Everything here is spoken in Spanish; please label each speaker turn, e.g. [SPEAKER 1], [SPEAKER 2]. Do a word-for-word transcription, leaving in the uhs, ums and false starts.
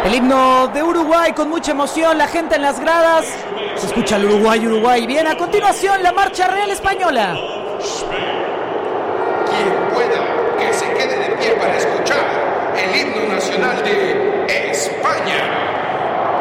[SPEAKER 1] El himno de Uruguay con mucha emoción, la gente en las gradas. Se escucha el Uruguay, Uruguay. Bien, a continuación la marcha real española.
[SPEAKER 2] Quien pueda, que se quede de pie para